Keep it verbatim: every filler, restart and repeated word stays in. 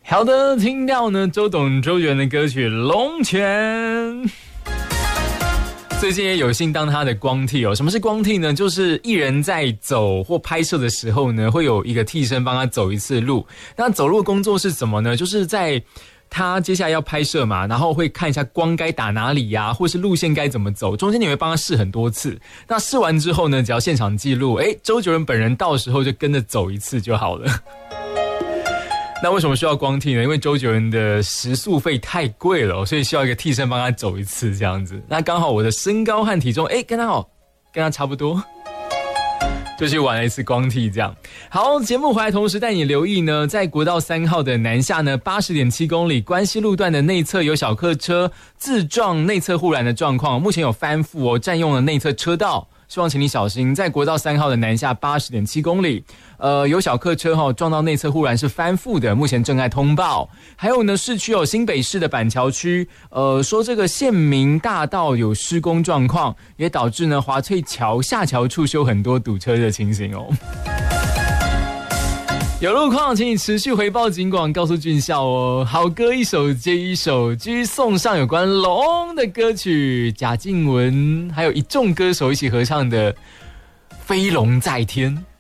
好的，听到呢周董周杰伦的歌曲《龙泉》。最近也有幸当他的光替哦。什么是光替呢？就是艺人在走或拍摄的时候呢，会有一个替身帮他走一次路。那走路的工作是什么呢？就是在他接下来要拍摄嘛，然后会看一下光该打哪里呀、啊，或是路线该怎么走。中间你会帮他试很多次。那试完之后呢，只要现场记录，诶，周杰伦本人到时候就跟着走一次就好了。那为什么需要光替呢？因为周杰伦的食宿费太贵了、哦，所以需要一个替身帮他走一次这样子。那刚好我的身高和体重，哎，跟他好，跟他差不多，就去玩了一次光替这样。好，节目回来同时带你留意呢，在国道三号的南下呢，八十点七公里关西路段的内侧有小客车自撞内侧护栏的状况，目前有翻覆哦，占用了内侧车道。希望请你小心，在国道三号的南下八十点七公里，呃，有小客车哈、哦、撞到内侧护栏是翻覆的，目前正在通报。还有呢，市区有新北市的板桥区，呃，说这个县民大道有施工状况，也导致呢华翠桥下桥处修很多堵车的情形哦。有路况请你持续回报警广，告诉俊孝哦。好歌一首接一首，继续送上有关龙的歌曲，贾静雯还有一众歌手一起合唱的《飞龙在天》。